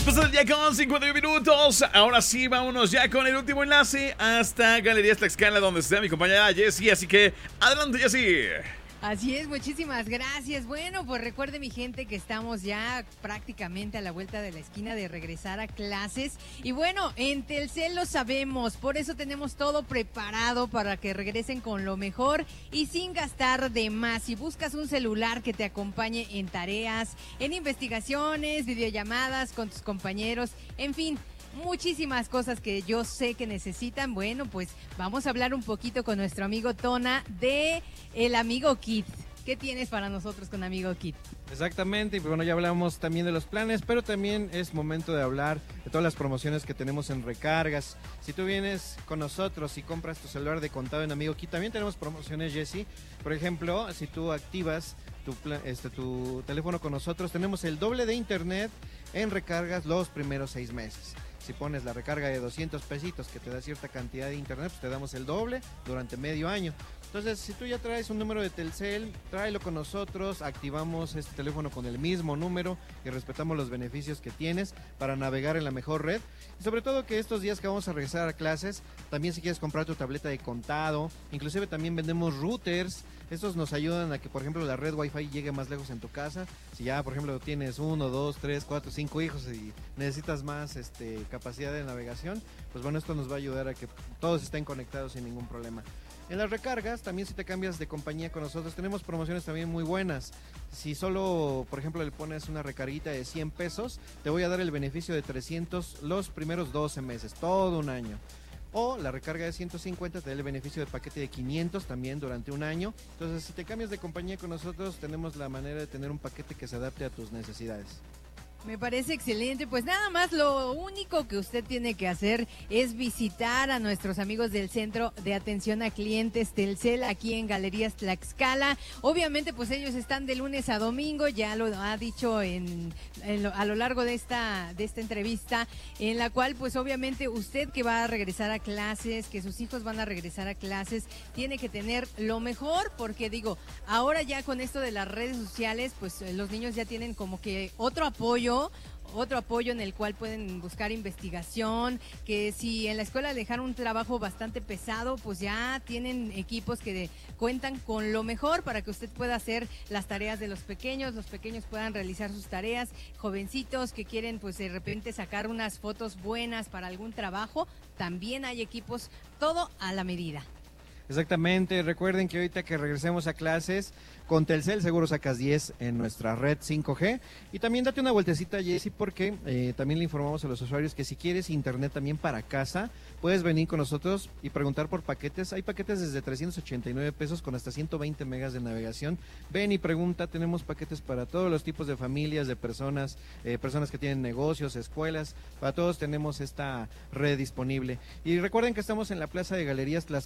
Pasado el día con 51 minutos. Ahora sí, vámonos ya con el último enlace hasta Galerías Tlaxcala, donde está mi compañera Jessie. Así que, adelante, Jessie. Así es, muchísimas gracias. Bueno, pues recuerde mi gente que estamos ya prácticamente a la vuelta de la esquina de regresar a clases. Y bueno, en Telcel lo sabemos, por eso tenemos todo preparado para que regresen con lo mejor y sin gastar de más. Si buscas un celular que te acompañe en tareas, en investigaciones, videollamadas con tus compañeros, en fin, muchísimas cosas que yo sé que necesitan. Bueno, pues vamos a hablar un poquito con nuestro amigo Tona de el Amigo Kit. ¿Qué tienes para nosotros con Amigo Kit? Exactamente, y bueno, ya hablamos también de los planes, pero también es momento de hablar de todas las promociones que tenemos en recargas. Si tú vienes con nosotros y compras tu celular de contado en Amigo Kit, también tenemos promociones, Jessie. Por ejemplo, si tú activas tu teléfono con nosotros, tenemos el doble de internet en recargas los primeros 6 meses. Si pones la recarga de 200 pesitos que te da cierta cantidad de internet, pues te damos el doble durante medio año. Entonces, si tú ya traes un número de Telcel, tráelo con nosotros, activamos este teléfono con el mismo número y respetamos los beneficios que tienes para navegar en la mejor red. Y sobre todo que estos días que vamos a regresar a clases, también si quieres comprar tu tableta de contado, inclusive también vendemos routers. Estos nos ayudan a que, por ejemplo, la red Wi-Fi llegue más lejos en tu casa. Si ya, por ejemplo, tienes 1, 2, 3, 4, 5 hijos y necesitas más capacidad de navegación, pues bueno, esto nos va a ayudar a que todos estén conectados sin ningún problema. En las recargas, también si te cambias de compañía con nosotros, tenemos promociones también muy buenas. Si solo, por ejemplo, le pones una recarguita de 100 pesos, te voy a dar el beneficio de 300 los primeros 12 meses, todo un año. O la recarga de 150 te da el beneficio de paquete de 500 también durante un año. Entonces, si te cambias de compañía con nosotros, tenemos la manera de tener un paquete que se adapte a tus necesidades. Me parece excelente, pues nada más lo único que usted tiene que hacer es visitar a nuestros amigos del Centro de Atención a Clientes Telcel aquí en Galerías Tlaxcala. Obviamente pues ellos están de lunes a domingo, ya lo ha dicho a lo largo de esta entrevista, en la cual pues obviamente usted que va a regresar a clases, que sus hijos van a regresar a clases, tiene que tener lo mejor, porque digo, ahora ya con esto de las redes sociales, pues los niños ya tienen como que otro apoyo en el cual pueden buscar investigación, que si en la escuela dejaron un trabajo bastante pesado, pues ya tienen equipos que cuentan con lo mejor para que usted pueda hacer las tareas de los pequeños puedan realizar sus tareas, jovencitos que quieren pues de repente sacar unas fotos buenas para algún trabajo, también hay equipos, todo a la medida. Exactamente, recuerden que ahorita que regresemos a clases, con Telcel seguro sacas 10 en nuestra red 5G. Y también date una vueltecita, Jessie, porque también le informamos a los usuarios que si quieres internet también para casa, puedes venir con nosotros y preguntar por paquetes. Hay paquetes desde 389 pesos con hasta 120 megas de navegación. Ven y pregunta, tenemos paquetes para todos los tipos de familias, de personas, personas que tienen negocios, escuelas, para todos tenemos esta red disponible. Y recuerden que estamos en la Plaza de Galerías Tlaxcala